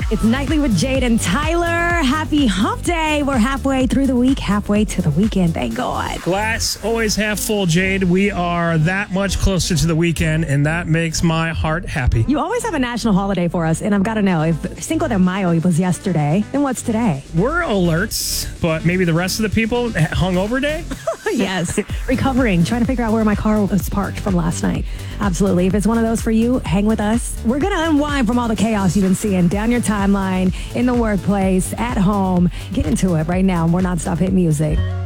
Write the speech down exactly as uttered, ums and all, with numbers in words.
It's Nightly with Jade and Tyler. Happy hump day. We're halfway through the week, halfway to the weekend. Thank God. Glass always half full, Jade. We are that much closer to the weekend, and that makes my heart happy. You always have a national holiday for us, and I've got to know, if Cinco de Mayo was yesterday, then what's today? We're alerts, but maybe the rest of the people, hungover day? Yes. Recovering, trying to figure out where my car was parked from last night. Absolutely. If it's one of those for you, hang with us. We're going to unwind from all the chaos you've been seeing down your timeline, in the workplace, at home. Get into it right now. We're nonstop hit music.